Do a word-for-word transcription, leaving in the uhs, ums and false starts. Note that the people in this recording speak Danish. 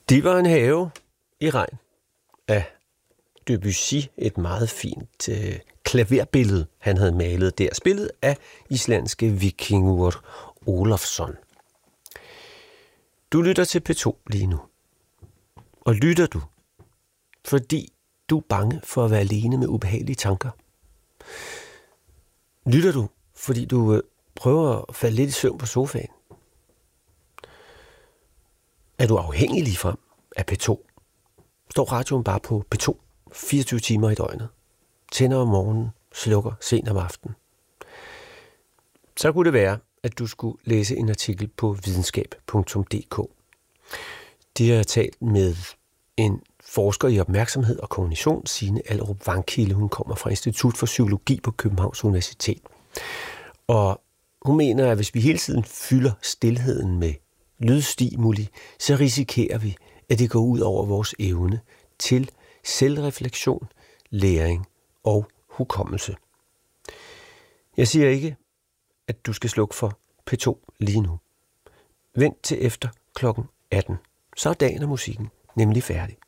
Det var en have i regn af Debussy, et meget fint øh, klaverbillede, han havde malet der, spillet af islandske Vikingur Olafsson. Du lytter til P to lige nu. Og lytter du, fordi du er bange for at være alene med ubehagelige tanker? Lytter du, fordi du øh, prøver at falde lidt i søvn på sofaen? Er du afhængig ligefrem af P to? Står radioen bare på P to fireogtyve timer i døgnet? Tænder om morgenen, slukker sent om aftenen? Så kunne det være, at du skulle læse en artikel på videnskab punktum d k. De har talt med en forsker i opmærksomhed og kognition, Signe Allerup Vangkilde. Hun kommer fra Institut for Psykologi på Københavns Universitet. Og hun mener, at hvis vi hele tiden fylder stilheden med lydstimuli, så risikerer vi, at det går ud over vores evne til selvreflektion, læring og hukommelse. Jeg siger ikke, at du skal slukke for P to lige nu. Vent til efter klokken atten. Så er dagen og musikken nemlig færdig.